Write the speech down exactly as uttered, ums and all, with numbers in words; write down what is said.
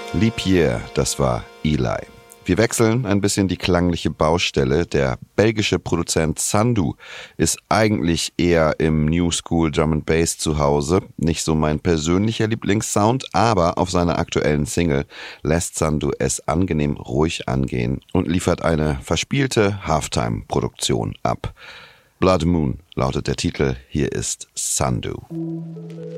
Leap Year, das war Eli. Wir wechseln ein bisschen die klangliche Baustelle. Der belgische Produzent Sandu ist eigentlich eher im New School Drum and Bass zu Hause. Nicht so mein persönlicher Lieblingssound, aber auf seiner aktuellen Single lässt Sandu es angenehm ruhig angehen und liefert eine verspielte Halftime-Produktion ab. Blood Moon lautet der Titel. Hier ist Sandu.